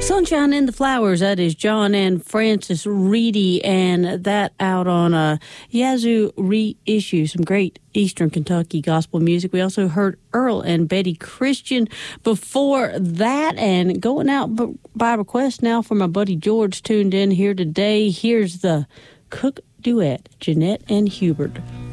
Sunshine in the Flowers, that is John and Frances Reedy, and that out on Yazoo Reissue, some great Eastern Kentucky gospel music. We also heard Earl and Betty Christian before that, and going out by request now for my buddy George tuned in here today. Here's the Cook duet, Jeanette and Hubert.